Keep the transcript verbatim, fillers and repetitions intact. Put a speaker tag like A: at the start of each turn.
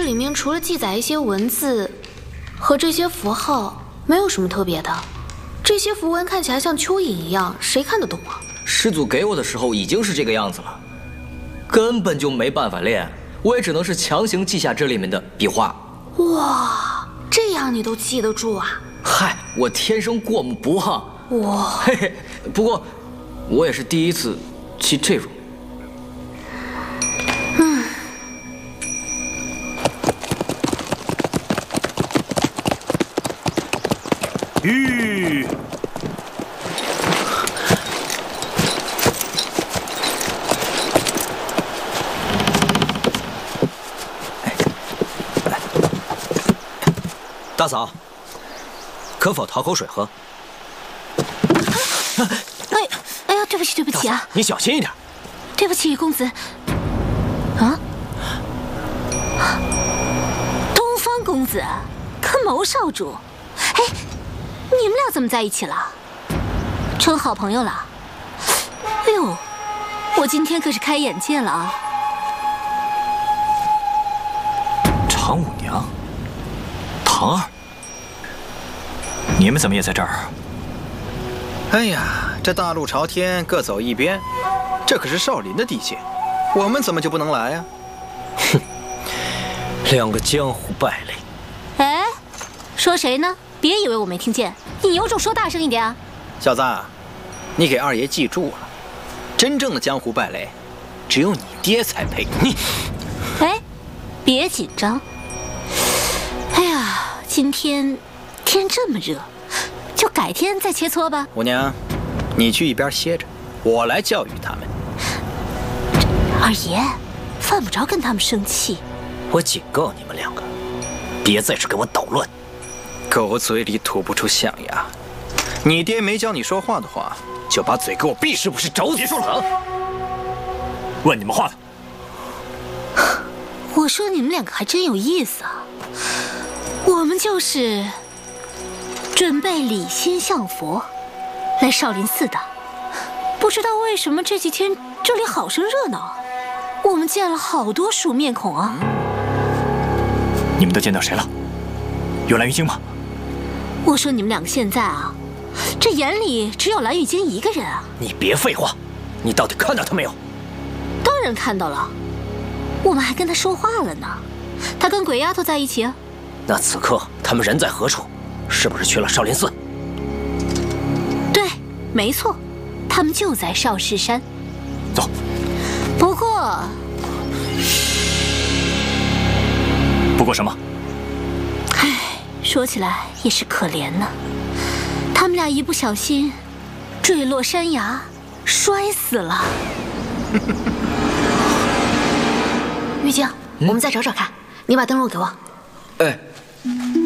A: 里面除了记载一些文字和这些符号，没有什么特别的。这些符文看起来像蚯蚓一样，谁看得懂啊？
B: 师祖给我的时候已经是这个样子了，根本就没办法练，我也只能是强行记下这里面的笔画。
A: 哇，这样你都记得住啊？
B: 嗨，我天生过目不忘。
A: 哇，
B: 嘿嘿，不过我也是第一次记这种。
A: 嗯。
C: 吁。
D: 大嫂，可否讨口水喝？
A: 哎，哎呀，对不起，对不起啊！
D: 你小心一点。
A: 对不起，公子。啊？东方公子跟牟少主，哎，你们俩怎么在一起了？成好朋友了？哎呦，我今天可是开眼界了啊！
C: 常五娘，唐儿。你们怎么也在这儿？
E: 哎呀，这大路朝天，各走一边，这可是少林的地界，我们怎么就不能来呀？
D: 哼，两个江湖败类。
A: 哎，说谁呢？别以为我没听见，你有种说大声一点啊！
E: 小子，你给二爷记住了，真正的江湖败类，只有你爹才配。你，
A: 哎，别紧张。哎呀，今天天这么热，就改天再切磋吧。
E: 五娘，你去一边歇着，我来教育他们。
A: 二爷，犯不着跟他们生气。
D: 我警告你们两个，别在这给我捣乱。
E: 狗嘴里吐不出象牙，你爹没教你说话的话，就把嘴给我闭。
C: 是不是找死？别说了，问你们话的。
A: 我说你们两个还真有意思啊。我们就是准备礼心向佛来少林寺的，不知道为什么这几天这里好生热闹，我们见了好多熟面孔啊。
C: 你们都见到谁了？有蓝玉晶吗？
A: 我说你们两个现在啊，这眼里只有蓝玉晶一个人啊。
D: 你别废话，你到底看到他没有？
A: 当然看到了，我们还跟他说话了呢。他跟鬼丫头在一起啊。
D: 那此刻他们人在何处？是不是去了少林寺？
A: 对，没错，他们就在少室山。
C: 走。
A: 不过，
C: 不过什么？
A: 唉，说起来也是可怜呢。他们俩一不小心坠落山崖，摔死了。玉晶，嗯、我们再找找看，你把灯笼给我。
B: 哎。